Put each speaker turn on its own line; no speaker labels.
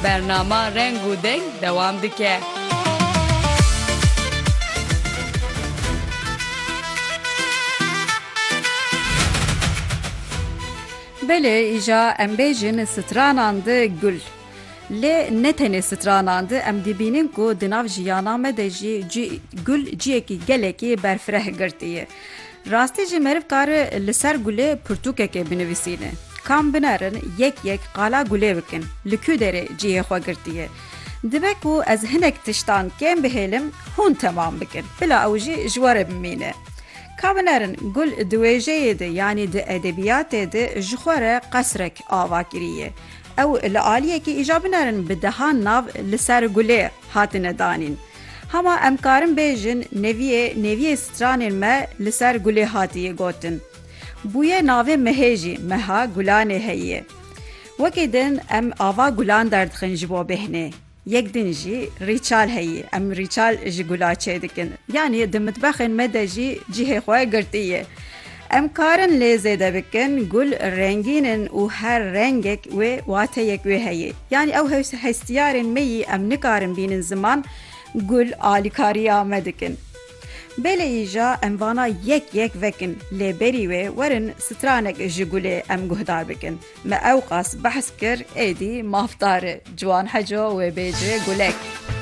bernama Reng û Deng dewam dike. Belê îja em bêjin stranan di gul. Lê ne tenê stranan di em dibînin ku di nav jiyana me de jî gul ciyekî gelekî berfireh girtiye. Rastî jî meriv kare li ser gulê pirtûkekê binivîsîne. Kam binerin yek yek qala gulê bikin. Li ku derê ciyê xwe girtiye. Dibe ku ez hinek tiştan kêm bihêlim hûn temam bikin. Bila ew jî ji we re bimîne. Kabnerin gul di wêjeyê de yanî di edebiyatê de ji xwe re qesrek ava kiriye. Ew li aliyekî îja binerin bi deha nav li ser gulê hatine danîn. Hema em karin bêjin neviyê stranên me li ser gulê hatiye gotin. Bûye navê mehê jî meha gulanê heye. Wekî din em ava gulan derdixin ji bo bêhnê. Yek din jî rîçal heye. Em rîçal ji gula çêdikin. Yani di mitbexên me de jî cihê xwe girtiye. Em karin lêzê de bikin gul rengînin û her rengek wê wateyek wê heye. Yani ew hestiyarên me yî em nikarin bînin ziman gul alîkariya me dikin. Belê îja em vana yek yek vekin lê berî wê werin stranek ji gulê em guhdar bikin. Me ew qas behs kir êdî mafdar e. Ciwan heco wê bêje gulek.